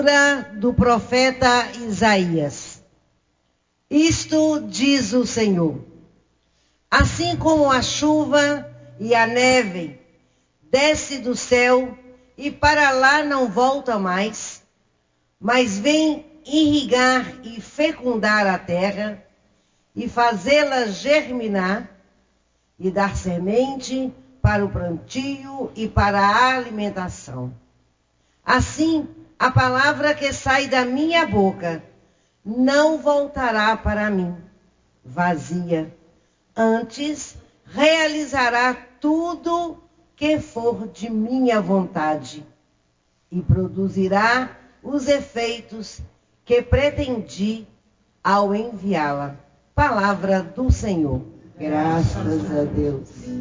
Leitura do profeta Isaías. Isto diz o Senhor: assim como a chuva e a neve desce do céu e para lá não volta mais, mas vem irrigar e fecundar a terra e fazê-la germinar e dar semente para o plantio e para a alimentação. Assim, a palavra que sai da minha boca não voltará para mim vazia, antes realizará tudo que for de minha vontade e produzirá os efeitos que pretendi ao enviá-la. Palavra do Senhor. Graças a Deus.